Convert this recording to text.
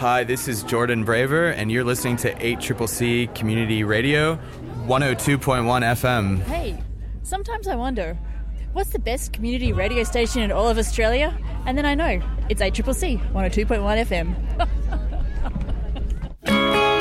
Hi, this is Jordan Braver, and you're listening to 8CCC Community Radio, 102.1 FM. Hey, sometimes I wonder, what's the best community radio station in all of Australia? And then I know, it's 8CCC, 102.1 FM.